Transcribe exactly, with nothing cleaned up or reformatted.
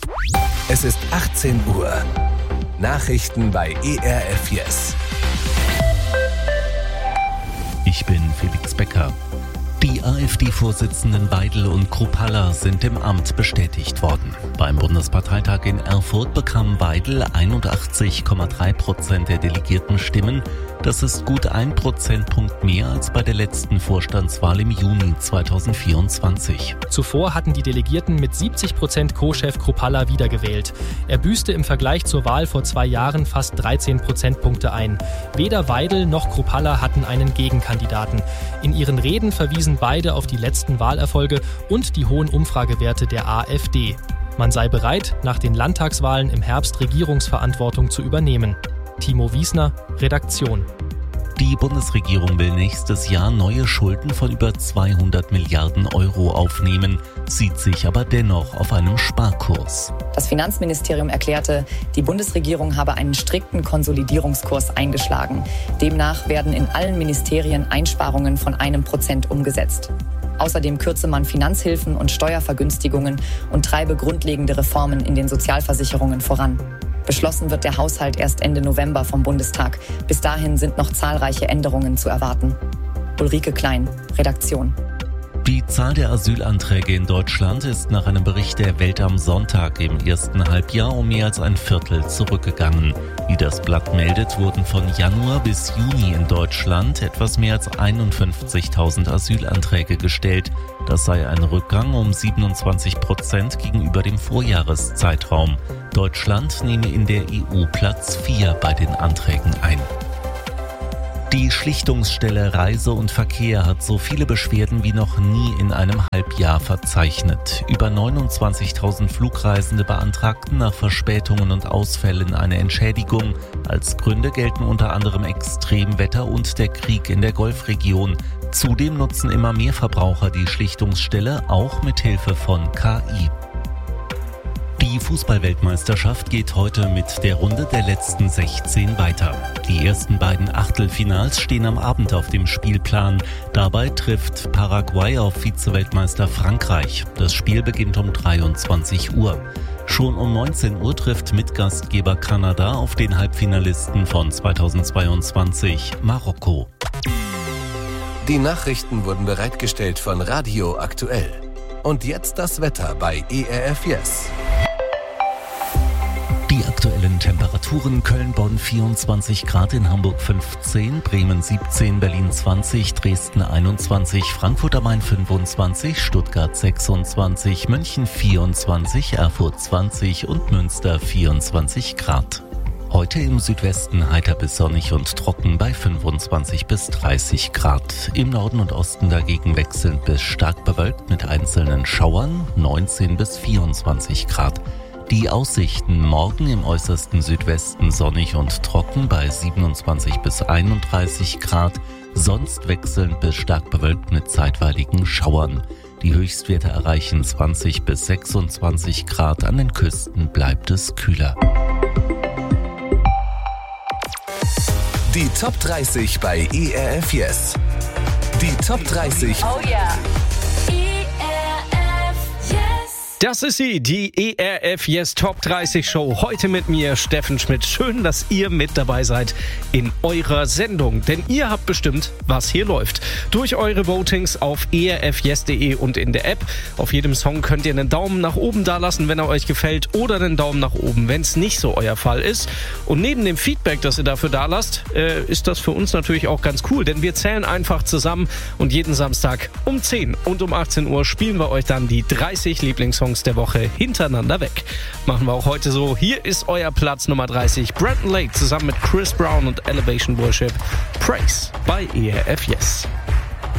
Es ist achtzehn Uhr. Nachrichten bei E R F Yes. Ich bin Felix Becker. Die AfD-Vorsitzenden Weidel und Kruppalla sind im Amt bestätigt worden. Beim Bundesparteitag in Erfurt bekam Weidel einundachtzig Komma drei Prozent der delegierten Stimmen. Das ist gut ein Prozentpunkt mehr als bei der letzten Vorstandswahl im Juni zweitausendvierundzwanzig. Zuvor hatten die Delegierten mit siebzig Prozent Co-Chef Kruppalla wiedergewählt. Er büßte im Vergleich zur Wahl vor zwei Jahren fast dreizehn Prozentpunkte ein. Weder Weidel noch Kruppalla hatten einen Gegenkandidaten. In ihren Reden verwiesen beide auf die letzten Wahlerfolge und die hohen Umfragewerte der AfD. Man sei bereit, nach den Landtagswahlen im Herbst Regierungsverantwortung zu übernehmen. Timo Wiesner, Redaktion. Die Bundesregierung will nächstes Jahr neue Schulden von über zweihundert Milliarden Euro aufnehmen, sieht sich aber dennoch auf einem Sparkurs. Das Finanzministerium erklärte, die Bundesregierung habe einen strikten Konsolidierungskurs eingeschlagen. Demnach werden in allen Ministerien Einsparungen von einem Prozent umgesetzt. Außerdem kürze man Finanzhilfen und Steuervergünstigungen und treibe grundlegende Reformen in den Sozialversicherungen voran. Beschlossen wird der Haushalt erst Ende November vom Bundestag. Bis dahin sind noch zahlreiche Änderungen zu erwarten. Ulrike Klein, Redaktion. Die Zahl der Asylanträge in Deutschland ist nach einem Bericht der Welt am Sonntag im ersten Halbjahr um mehr als ein Viertel zurückgegangen. Wie das Blatt meldet, wurden von Januar bis Juni in Deutschland etwas mehr als einundfünfzigtausend Asylanträge gestellt. Das sei ein Rückgang um siebenundzwanzig Prozent gegenüber dem Vorjahreszeitraum. Deutschland nehme in der E U Platz vier bei den Anträgen ein. Die Schlichtungsstelle Reise und Verkehr hat so viele Beschwerden wie noch nie in einem Halbjahr verzeichnet. Über neunundzwanzigtausend Flugreisende beantragten nach Verspätungen und Ausfällen eine Entschädigung. Als Gründe gelten unter anderem Extremwetter und der Krieg in der Golfregion. Zudem nutzen immer mehr Verbraucher die Schlichtungsstelle, auch mit Hilfe von K I. Die Fußball-Weltmeisterschaft geht heute mit der Runde der letzten sechzehn weiter. Die ersten beiden Achtelfinals stehen am Abend auf dem Spielplan. Dabei trifft Paraguay auf Vize-Weltmeister Frankreich. Das Spiel beginnt um dreiundzwanzig Uhr. Schon um neunzehn Uhr trifft Mitgastgeber Kanada auf den Halbfinalisten von zweitausendzweiundzwanzig, Marokko. Die Nachrichten wurden bereitgestellt von Radio Aktuell. Und jetzt das Wetter bei E R F Yes. Die aktuellen Temperaturen: Köln-Bonn vierundzwanzig Grad, in Hamburg fünfzehn, Bremen siebzehn, Berlin zwanzig, Dresden einundzwanzig, Frankfurt am Main fünfundzwanzig, Stuttgart sechsundzwanzig, München vierundzwanzig, Erfurt zwanzig und Münster vierundzwanzig Grad. Heute im Südwesten heiter bis sonnig und trocken bei fünfundzwanzig bis dreißig Grad. Im Norden und Osten dagegen wechselnd bis stark bewölkt mit einzelnen Schauern, neunzehn bis vierundzwanzig Grad. Die Aussichten: morgen im äußersten Südwesten sonnig und trocken bei siebenundzwanzig bis einunddreißig Grad, sonst wechselnd bis stark bewölkt mit zeitweiligen Schauern. Die Höchstwerte erreichen zwanzig bis sechsundzwanzig Grad, an den Küsten bleibt es kühler. Die Top dreißig bei E R F Yes. Die Top dreißig. Oh yeah. Das ist sie, die E R F Yes Top dreißig Show. Heute mit mir, Steffen Schmidt. Schön, dass ihr mit dabei seid in eurer Sendung. Denn ihr habt bestimmt, was hier läuft. Durch eure Votings auf e r f yes punkt de und in der App. Auf jedem Song könnt ihr einen Daumen nach oben dalassen, wenn er euch gefällt, oder einen Daumen nach oben, wenn es nicht so euer Fall ist. Und neben dem Feedback, das ihr dafür dalasst, äh, ist das für uns natürlich auch ganz cool. Denn wir zählen einfach zusammen und jeden Samstag um zehn und um achtzehn Uhr spielen wir euch dann die dreißig Lieblingssongs der Woche hintereinander weg. Machen wir auch heute so. Hier ist euer Platz Nummer dreißig. Brandon Lake zusammen mit Chris Brown und Elevation Worship. Praise bei E R F Yes.